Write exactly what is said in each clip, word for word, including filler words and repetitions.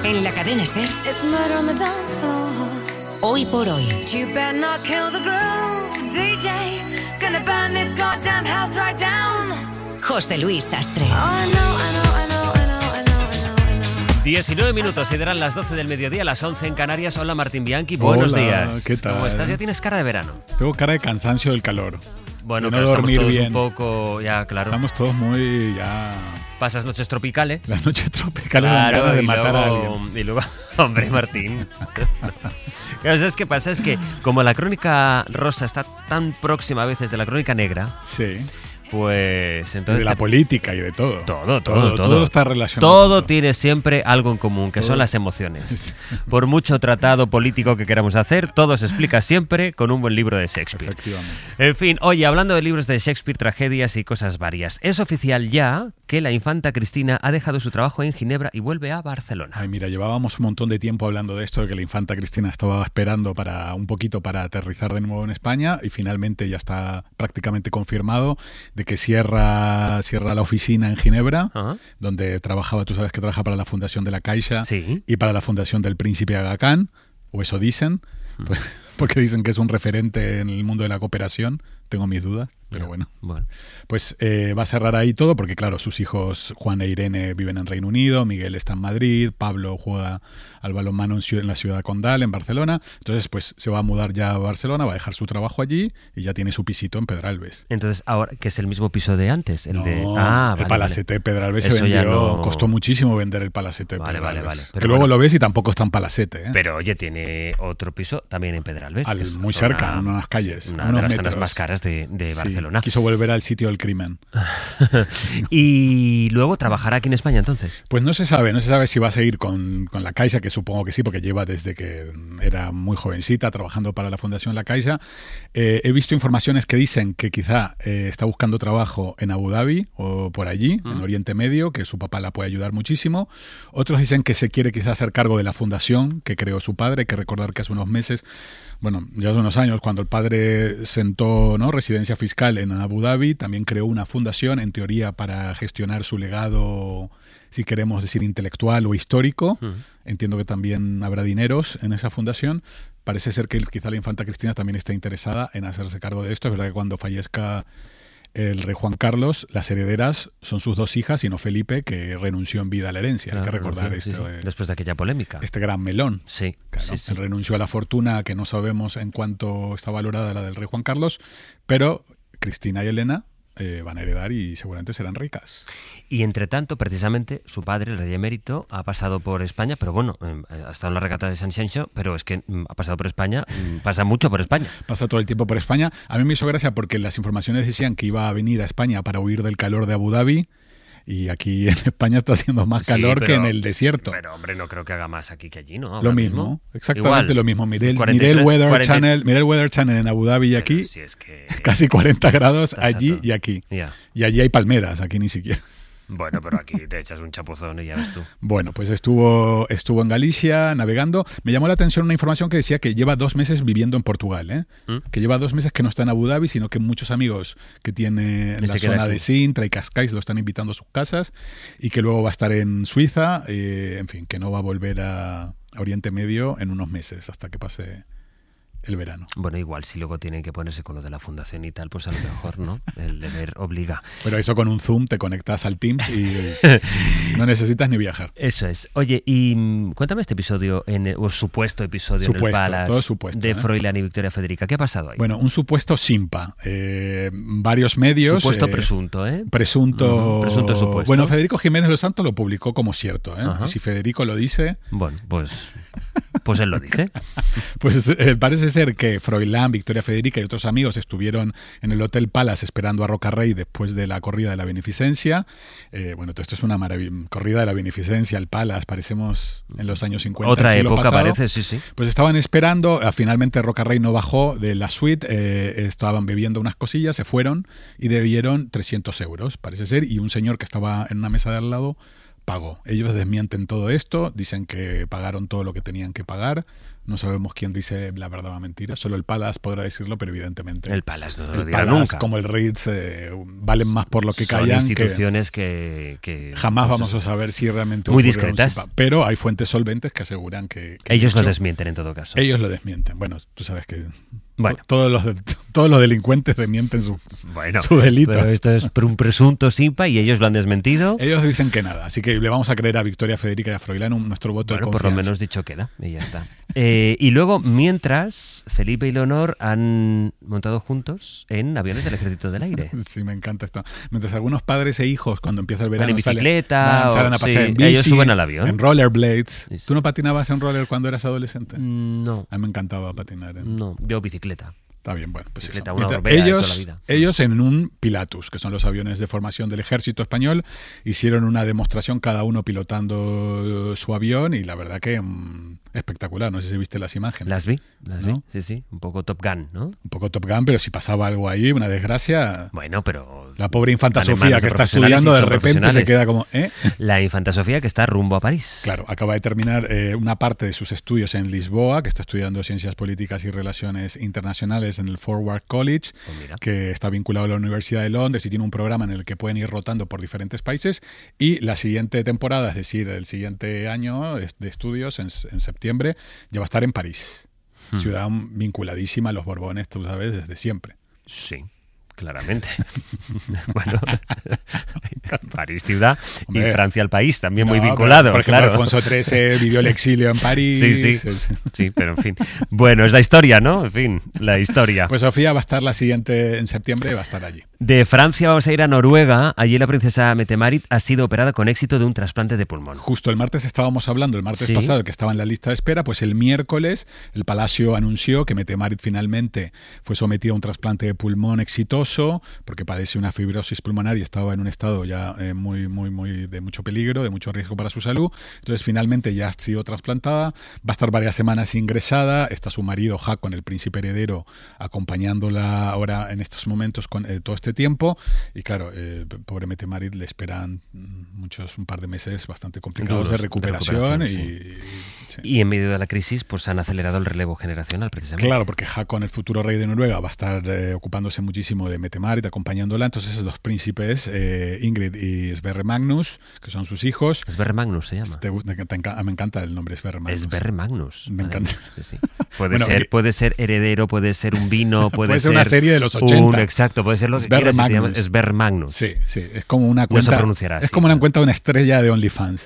En la cadena SER, It's murder on the dance floor. Hoy por hoy. You better not kill the groove, D J. Gonna burn this goddamn house right down. José Luis Sastre. Oh, I know, I know, I know, I know, I know, I know, I know. diecinueve minutos, y darán las doce del mediodía, las once en Canarias. Hola, Martín Bianchi, buenos Hola, días. ¿qué tal? ¿Cómo estás? Ya tienes cara de verano. Tengo cara de cansancio del calor. Bueno, de no pero estamos dormir todos bien. un poco, ya, claro. Estamos todos muy ya... Pasas noches tropicales. Las noches tropicales dan Claro, ganas de y matar a luego, alguien. y luego, hombre, Martín. Claro, ¿sabes qué pasa? Es que como la crónica rosa está tan próxima a veces de la crónica negra, Sí. pues Y entonces... de la te- política y de todo. Todo, todo, todo. Todo está relacionado. Todo con tiene siempre algo en común, que Todo. son las emociones. Por mucho tratado político que queramos hacer, todo se explica siempre con un buen libro de Shakespeare. Efectivamente. En fin, oye, hablando de libros de Shakespeare, tragedias y cosas varias, es oficial ya que la infanta Cristina ha dejado su trabajo en Ginebra y vuelve a Barcelona. Ay, mira, llevábamos un montón de tiempo hablando de esto, de que la infanta Cristina estaba esperando para un poquito para aterrizar de nuevo en España y finalmente ya está prácticamente confirmado de que cierra, cierra la oficina en Ginebra, Ajá. donde trabajaba, tú sabes que trabaja para la Fundación de la Caixa Sí. y para la Fundación del Príncipe Aga Khan, o eso dicen, pues, porque dicen que es un referente en el mundo de la cooperación. Tengo mis dudas, pero Ya, bueno. bueno. Pues eh, va a cerrar ahí todo porque, claro, sus hijos Juan e Irene viven en Reino Unido, Miguel está en Madrid, Pablo juega al balonmano en, ciu- en la ciudad condal, en Barcelona. Entonces, pues se va a mudar ya a Barcelona, va a dejar su trabajo allí y ya tiene su pisito en Pedralbes. Entonces, ahora, que es el mismo piso de antes, el No, de... Ah, el vale, Palacete de Pedralbes Eso se ya vendió, no- costó muchísimo vender el Palacete de Vale, vale, Pedralbes. vale. Pero Que luego bueno. lo ves y tampoco está en Palacete, ¿eh? vale. Pero oye, tiene otro piso también en Pedralbes. Al- que es muy zona- cerca, en unas calles, Una unos de las metros. zonas más caras de, de Sí, Barcelona. quiso volver al sitio del crimen. Y luego trabajará aquí en España, entonces. Pues no se sabe, no se sabe si va a seguir con, con la Caixa, que supongo que sí, porque lleva desde que era muy jovencita trabajando para la Fundación La Caixa. Eh, he visto informaciones que dicen que quizá eh, está buscando trabajo en Abu Dhabi o por allí, ¿Mm? en Oriente Medio, que su papá la puede ayudar muchísimo. Otros dicen que se quiere quizá hacer cargo de la fundación que creó su padre. Hay que recordar que hace unos meses, bueno, ya hace unos años, cuando el padre sentó, ¿no?, residencia fiscal en Abu Dhabi, también creó una fundación, en teoría, para gestionar su legado, si queremos decir intelectual o histórico. Mm. Entiendo que también habrá dineros en esa fundación. Parece ser que quizá la infanta Cristina también está interesada en hacerse cargo de esto. Es verdad que cuando fallezca el rey Juan Carlos, las herederas son sus dos hijas y no Felipe, que renunció en vida a la herencia. Hay que Claro, recordar sí, esto, sí. eh, Después de aquella polémica. este gran melón. Sí, Claro, sí, sí. él renunció a la fortuna, que no sabemos en cuánto está valorada la del rey Juan Carlos, pero Cristina y Elena eh, van a heredar y seguramente serán ricas. Y entre tanto, precisamente, su padre, el rey emérito, ha pasado por España, pero bueno, eh, ha estado en la regata de San Xenxo, pero es que mm, ha pasado por España, mm, pasa mucho por España. Pasa todo el tiempo por España. A mí me hizo gracia porque las informaciones decían que iba a venir a España para huir del calor de Abu Dhabi y aquí en España está haciendo más Sí, calor pero- que en el desierto. Pero hombre, no creo que haga más aquí que allí, ¿no? Ahora Lo mismo, exactamente Igual, lo mismo. Miré, el- cuarenta y miré el tres, Weather cuarenta Channel, miré el Weather Channel en Abu Dhabi y Pero aquí, si es que... casi cuarenta grados Estás a allí todo. y aquí. Ya. Y allí hay palmeras, aquí ni siquiera. Bueno, pero aquí te echas un chapuzón y ya ves tú. Bueno, pues estuvo, estuvo en Galicia navegando. Me llamó la atención una información que decía que lleva dos meses viviendo en Portugal, ¿eh? ¿Mm? Que lleva dos meses que no está en Abu Dhabi, sino que muchos amigos que tiene en Y la se queda zona aquí. de Sintra y Cascais lo están invitando a sus casas y que luego va a estar en Suiza, eh, en fin, que no va a volver a, a Oriente Medio en unos meses hasta que pase el verano. Bueno, igual si luego tienen que ponerse con lo de la fundación y tal, pues a lo mejor, ¿no? El deber obliga. Pero eso con un Zoom te conectas al Teams y no necesitas ni viajar. Eso es. Oye, y mm, cuéntame este episodio, en el, o supuesto episodio Supuesto, en el Palace todo supuesto, de ¿eh? Froilán y Victoria Federica. ¿Qué ha pasado ahí? Bueno, un supuesto simpa. Eh, varios medios... supuesto eh, presunto, ¿eh? Presunto, Ujú, presunto supuesto. Bueno, Federico Jiménez Los Santos lo publicó como cierto, ¿eh? Ajá. Y si Federico lo dice, Bueno, pues, pues él lo dice. pues eh, parece ser que Froilán, Victoria Federica y otros amigos estuvieron en el Hotel Palace esperando a Rocarrey después de la corrida de la beneficencia. Eh, bueno, todo esto es una maravilla. Corrida de la beneficencia al Palace, parecemos en los años cincuenta. Otra del siglo época pasado. parece, sí, sí. Pues estaban esperando, ah, finalmente Rocarrey no bajó de la suite, eh, estaban bebiendo unas cosillas, se fueron y debieron trescientos euros, parece ser, y un señor que estaba en una mesa de al lado pagó. Ellos desmienten todo esto, dicen que pagaron todo lo que tenían que pagar. No sabemos quién dice la verdad o la mentira. Solo el Palace podrá decirlo, pero evidentemente el Palace no lo el dirá Palace, nunca. como el Ritz, eh, valen más por lo que Son callan. instituciones que, que, que jamás pues, vamos a saber si realmente muy ocurrió un discretas. zipa. Pero hay fuentes solventes que aseguran que, que ellos de hecho, lo desmienten en todo caso. Ellos lo desmienten. Bueno, tú sabes que Bueno. todos los de- todos los delincuentes desmienten sus, Bueno, sus delitos. pero esto es por un presunto simpa y ellos lo han desmentido. Ellos dicen que nada, así que le vamos a creer a Victoria Federica y a Froilán un- nuestro voto Bueno, de por lo confianza. menos dicho queda y ya está. Eh, y luego, mientras, Felipe y Leonor han montado juntos en aviones del Ejército del Aire. Sí, me encanta esto. Mientras algunos padres e hijos, cuando empieza el Van verano, en salen- bicicleta van, o- salen a pasear sí, en bici, ellos suben al avión. en rollerblades. Sí, sí. ¿Tú no patinabas en roller cuando eras adolescente? Mm, No, A mí me encantaba patinar. en- no, yo bicicleta. Está bien, bueno, pues Bicicleta, eso. una Mientras- Orbea de ellos, toda la vida. ellos en un Pilatus, que son los aviones de formación del ejército español, hicieron una demostración cada uno pilotando su avión y la verdad que mm, espectacular. No sé si viste las imágenes. Las vi, las ¿No? vi, sí, sí, un poco Top Gun, ¿no? Un poco Top Gun, pero si pasaba algo ahí, una desgracia... Bueno, pero... La pobre infanta van en Sofía manos que de está profesionales estudiando y de son repente se profesionales. queda como... ¿eh? La infanta Sofía que está rumbo a París. Claro, acaba de terminar eh, una parte de sus estudios en Lisboa, que está estudiando Ciencias Políticas y Relaciones Internacionales en el Forward College, Pues mira. que está vinculado a la Universidad de Londres y tiene un programa en el que pueden ir rotando por diferentes países. Y la siguiente temporada, es decir, el siguiente año de estudios, en, en septiembre, ya va a estar en París, Hmm. ciudad vinculadísima a los Borbones, tú sabes, desde siempre. Sí, claramente. Bueno, París ciudad Hombre, y Francia el país, también muy No, pero, vinculado, Por ejemplo, claro. Alfonso trece vivió el exilio en París. Sí, sí, Es- sí, pero en fin. Bueno, es la historia, ¿no? En fin, la historia. Pues Sofía va a estar la siguiente, en septiembre va a estar allí. De Francia vamos a ir a Noruega. Allí la princesa Mette-Marit ha sido operada con éxito de un trasplante de pulmón. Justo el martes estábamos hablando, el martes Sí. pasado, que estaba en la lista de espera, pues el miércoles el Palacio anunció que Mette-Marit finalmente fue sometida a un trasplante de pulmón exitoso, porque padece una fibrosis pulmonar y estaba en un estado ya eh, muy, muy, muy de mucho peligro, de mucho riesgo para su salud. Entonces finalmente ya ha sido trasplantada, va a estar varias semanas ingresada, está su marido Haakon, el príncipe heredero, acompañándola ahora en estos momentos con eh, todo este tiempo. Y claro, eh, pobre Mette-Marit le esperan muchos, un par de meses bastante complicados Duros de de recuperación. recuperación, y, y- sí. Y en medio de la crisis, pues han acelerado el relevo generacional, precisamente. Claro, porque Haakon, el futuro rey de Noruega, va a estar eh, ocupándose muchísimo de Mette-Marit, acompañándola. Entonces los príncipes, eh, Ingrid y Sverre Magnus, que son sus hijos. Sverre Magnus se llama. Te gu- te enca- me encanta el nombre Sverre Magnus. Sverre Magnus. Me Madre encanta. mía, sí, sí. Puede, Bueno, ser, y- puede ser heredero, puede ser un vino, puede, Puede ser una serie de los un- ochenta. exacto, puede ser lo que Sverre quieras. y te Magnus. llamas Sverre Magnus. Sí, sí, es como una No se cuenta. pronunciará es así, como una claro. cuenta de una estrella de OnlyFans.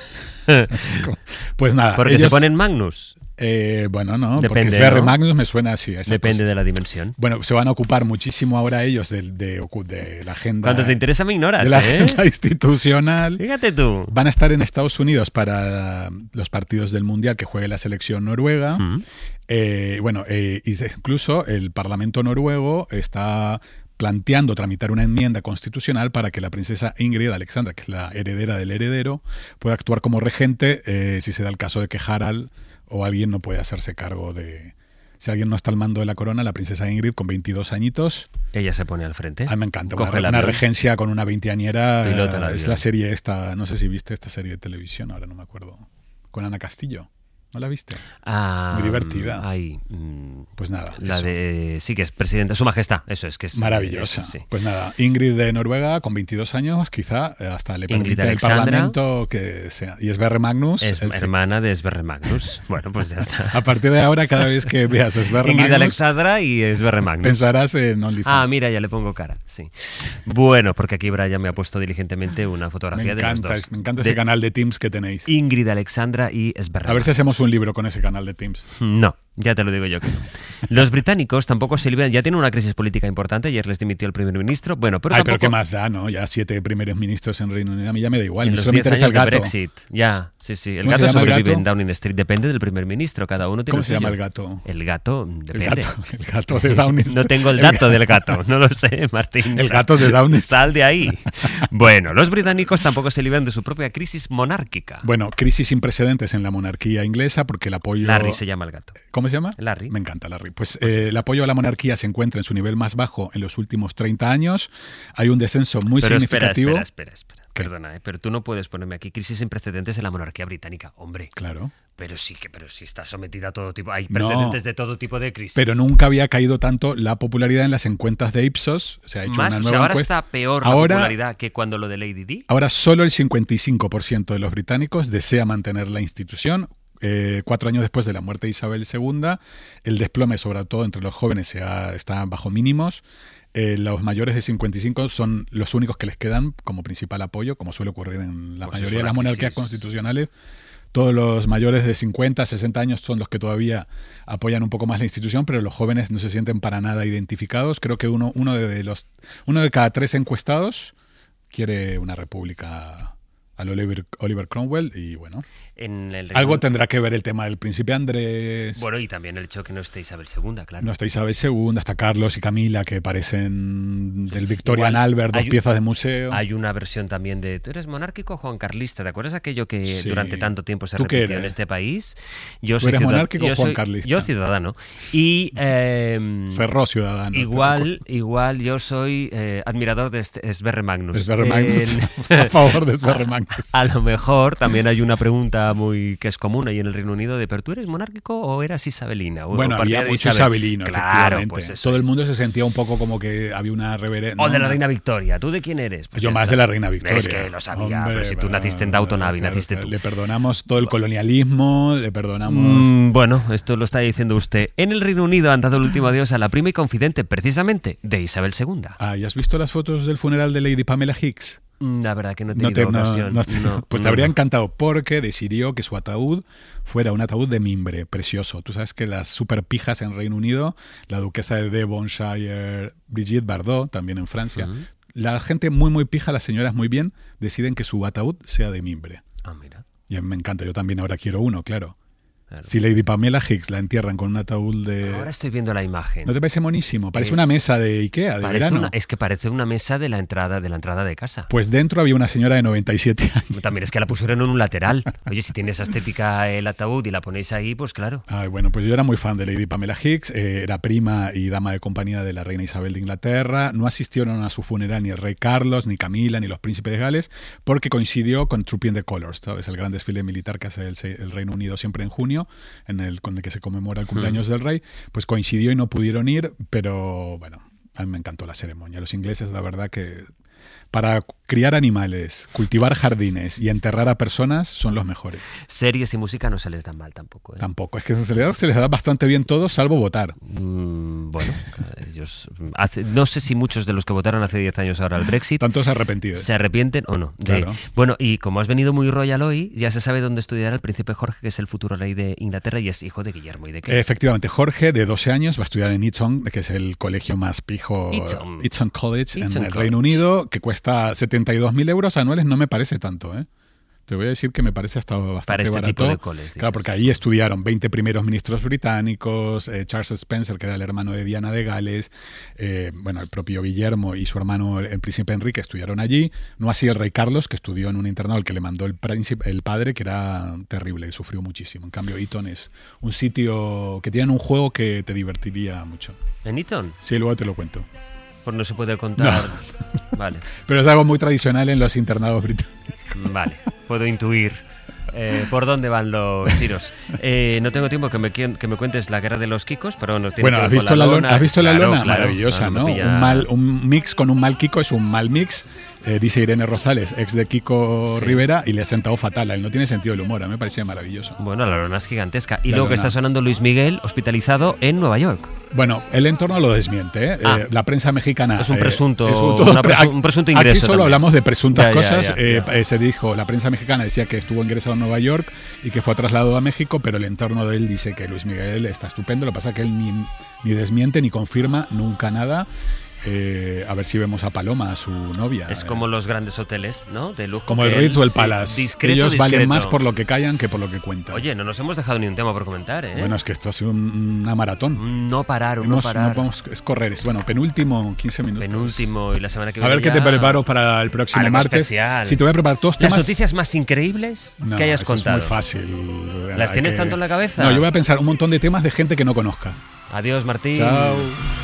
Pues nada. Porque se ellos- ponen Magnus. eh, bueno, no, porque Depende, Sverre ¿no? Magnus me suena así. a esa Depende cosa. de la dimensión. Bueno, se van a ocupar muchísimo ahora ellos de, de, ocu- de la agenda. Cuando te interesa me ignoras, de la ¿eh? agenda institucional. Fíjate tú. Van a estar en Estados Unidos para los partidos del Mundial que juegue la selección noruega. Mm. Eh, bueno, eh, y de- incluso el Parlamento noruego está planteando tramitar una enmienda constitucional para que la princesa Ingrid Alexandra, que es la heredera del heredero, pueda actuar como regente eh, si se da el caso de que Harald o alguien no puede hacerse cargo de... Si alguien no está al mando de la corona, la princesa Ingrid, con veintidós añitos, Ella se pone al frente. a mí me encanta. Coge Una, el una avión. regencia con una veinteañera. Pilota el eh, es avión. la serie esta, no sé si viste esta serie de televisión, ahora no me acuerdo. Con Ana Castillo. ¿No la viste? Ah, Muy divertida. Ay, mm, Pues nada. la eso. de. Sí, que es presidenta. Su majestad, eso es que es. Maravillosa. eso, sí. Pues nada, Ingrid de Noruega, con veintidós años, quizá eh, hasta le Ingrid permite el Alexandra. Parlamento que sea. Y Sverre Magnus. Es él sí. hermana de Sverre Magnus. Bueno, pues ya está. A partir de ahora, cada vez que veas a Sverre Ingrid Magnus, Alexandra y Sverre Magnus. pensarás en OnlyFans. Ah, mira, ya le pongo cara, sí. Bueno, porque aquí Brian me ha puesto diligentemente una me fotografía de los encanta, dos. me encanta De ese canal de Teams que tenéis. Ingrid Alexandra y Sverre A ver si Magnus. hacemos un libro con ese canal de Teams. No, ya te lo digo yo que no. Los británicos tampoco se liberan, ya tienen una crisis política importante, ayer les dimitió el primer ministro, bueno, pero Ay, tampoco... pero qué más da, ¿no? Ya siete primeros ministros en Reino Unido, a mí ya me da igual. En a mí los solo me diez interesa años el de gato. Brexit, ya, sí, sí. El ¿Cómo se gato llama el sobrevive gato? en Downing Street, depende del primer ministro, cada uno tiene ¿Cómo el se llama suyo. el gato? El gato, El depende. gato, el gato de Downing No tengo el dato del gato, no lo sé, Martín. El gato de Downing. Sal de ahí. Bueno, los británicos tampoco se libran de su propia crisis monárquica. Bueno, crisis sin precedentes en la monarquía inglesa porque el apoyo... Larry se llama el gato. ¿Cómo ¿Cómo se llama? Larry. Me encanta Larry. Pues eh, el apoyo a la monarquía se encuentra en su nivel más bajo en los últimos treinta años. Hay un descenso muy pero significativo. Espera, espera, espera. espera. Perdona, ¿eh? Pero tú no puedes ponerme aquí crisis sin precedentes en la monarquía británica, hombre. Claro. Pero sí que, pero sí está sometida a todo tipo. Hay precedentes no, de todo tipo de crisis. Pero nunca había caído tanto la popularidad en las encuestas de Ipsos. Se ha hecho Más, una o nueva sea, ahora encuesta. está peor ahora, la popularidad que cuando lo de Lady Di. Ahora solo el cincuenta y cinco por ciento de los británicos desea mantener la institución. Eh, cuatro años después de la muerte de Isabel segunda, el desplome, sobre todo entre los jóvenes, se ha, está bajo mínimos. Eh, los mayores de cincuenta y cinco son los únicos que les quedan como principal apoyo, como suele ocurrir en la pues mayoría de las monarquías crisis. constitucionales. Todos los mayores de cincuenta, sesenta años son los que todavía apoyan un poco más la institución, pero los jóvenes no se sienten para nada identificados. Creo que uno, uno, de, los, uno de cada tres encuestados quiere una república al Oliver, Oliver Cromwell y bueno, en el algo tendrá que ver el tema del príncipe Andrés. Bueno, y también el hecho que no esté Isabel segunda, claro. No está Isabel segunda, está Carlos y Camila, que parecen del Victorian Igual, Albert, dos hay, piezas de museo. Hay una versión también de, ¿tú eres monárquico o Juan Carlista? ¿Te acuerdas aquello que Sí. durante tanto tiempo se ¿Tú qué repitió en eres? este país? Yo ¿Tú soy eres ciudad- monárquico yo o Juan soy- Carlista? Yo ciudadano. Y... Eh, Ferró ciudadano. Igual, igual yo soy eh, admirador de este- Sverre Magnus. Sverre Magnus. El- A favor de Sverre Magnus. A lo mejor también hay una pregunta muy que es común ahí en el Reino Unido de ¿pero tú eres monárquico o eras isabelina? O, Bueno, o partida había de mucho Isabel. isabelino, Claro, efectivamente. pues eso Todo el es. mundo se sentía un poco como que había una reverencia. O de la reina Victoria. ¿Tú de quién eres? Pues Yo ya más está. de la reina Victoria. Es que lo sabía, Hombre, pero si tú va, naciste en Downton Abbey, claro, naciste claro. tú. Le perdonamos todo el colonialismo, le perdonamos... Mm, bueno, esto lo está diciendo usted. En el Reino Unido han dado el último adiós a la prima y confidente, precisamente, de Isabel segunda. Ah, ¿y has visto las fotos del funeral de Lady Pamela Hicks? Mm, La verdad que no he No tenido te, no- ocasión. no te- No, pues te no, habría no. encantado porque decidió que su ataúd fuera un ataúd de mimbre, precioso. Tú sabes que las super pijas en Reino Unido, la duquesa de Devonshire, Brigitte Bardot, también en Francia, Ujú. la gente muy muy pija, las señoras muy bien, deciden que su ataúd sea de mimbre. Ah, mira. Y a mí me encanta, yo también ahora quiero uno, claro. Claro. Si Lady Pamela Hicks la entierran con un ataúd de... Ahora estoy viendo la imagen. ¿No te parece monísimo? Parece Es- una mesa de Ikea, de Parece verano. una- es que parece una mesa de la entrada de la entrada de casa. Pues dentro había una señora de noventa y siete años. También es que la pusieron en un lateral. Oye, si tiene esa estética el ataúd y la ponéis ahí, pues claro. Ay, bueno, pues yo era muy fan de Lady Pamela Hicks, eh, era prima y dama de compañía de la reina Isabel de Inglaterra. No asistieron a su funeral ni el rey Carlos, ni Camila, ni los príncipes de Gales, porque coincidió con Trooping the Colours, ¿sabes? El gran desfile militar que hace el, el Reino Unido siempre en junio, en el con el que se conmemora el cumpleaños del rey. Pues coincidió y no pudieron ir, pero bueno, a mí me encantó la ceremonia. Los ingleses, la verdad que para criar animales, cultivar jardines y enterrar a personas son los mejores. Series y música no se les dan mal tampoco. ¿eh? Tampoco, es que se les da, se les da bastante bien todo, salvo votar. Mm, bueno, ellos hace- no sé si muchos de los que votaron hace diez años ahora al Brexit Tantos arrepentidos. se arrepienten o no. de- Claro. Bueno, y como has venido muy royal hoy, ya se sabe dónde estudiará el príncipe Jorge, que es el futuro rey de Inglaterra y es hijo de Guillermo y de qué. Efectivamente, Jorge, de doce años, va a estudiar en Eton, que es el colegio más pijo, Eton. Eton College, Eton en el College. Reino Unido, que cuesta setenta y dos mil euros anuales. No me parece tanto, ¿eh? Te voy a decir que me parece hasta bastante Para este barato. tipo de coles, Claro, dices. porque ahí estudiaron veinte primeros ministros británicos, eh, Charles Spencer, que era el hermano de Diana de Gales, eh, bueno, el propio Guillermo y su hermano, el príncipe Enrique, estudiaron allí. No así el rey Carlos, que estudió en un internado al que le mandó el, príncipe, el padre, que era terrible, que sufrió muchísimo. En cambio, Eton es un sitio que tienen un juego que te divertiría mucho. ¿En Eton? Sí, luego te lo cuento. Pues no se puede contar. Vale, Pero es algo muy tradicional en los internados británicos. vale, puedo intuir. Eh, ¿Por dónde van los tiros? Eh, no tengo tiempo que me, quien- que me cuentes la guerra de los Kikos, pero no tiene Bueno, que ¿has ver visto con la lona? ¿Has visto la Claro, lona? claro, Maravillosa, claro, me ¿no? pilla- Un, mal, un mix con un mal Kiko es un mal mix, eh, dice Irene Rosales, ex de Kiko Sí. Rivera, y le ha sentado fatal. A él no tiene sentido el humor, a mí me parecía maravilloso. Bueno, la lona es gigantesca. Y La luego que lona. está sonando Luis Miguel, hospitalizado en Nueva York. Bueno, el entorno lo desmiente, ¿eh? Ah. Eh, la prensa mexicana... Es un eh, presunto- es un, todo- una presu- un presunto ingreso Aquí solo también. hablamos de presuntas Ya, ya, cosas. ya, eh, ya. eh, se dijo, la prensa mexicana decía que estuvo ingresado en Nueva York y que fue trasladado a México, pero el entorno de él dice que Luis Miguel está estupendo. Lo que pasa es que él ni, ni desmiente ni confirma nunca nada. eh, a ver si vemos a Paloma, a su novia. Es como los grandes hoteles, ¿no? De lujo. Como el que Ritz o el sí, Palace. discreto, Ellos discreto. valen más por lo que callan que por lo que cuentan. Oye, no nos hemos dejado ni un tema por comentar, ¿eh? Bueno, es que esto ha sido un- una maratón. Un no parar, un Hemos- no parar. podemos- es correr. es- Bueno, penúltimo, quince minutos. Penúltimo y la semana que A viene ver qué ya- te preparo para el próximo Algo martes. especial. Si te voy a preparar todos Las temas. noticias más increíbles No, que hayas eso contado. Es muy fácil. ¿Las Hay tienes que- tanto en la cabeza? No, yo voy a pensar un montón de temas de gente que no conozca. Adiós, Martín. Chao.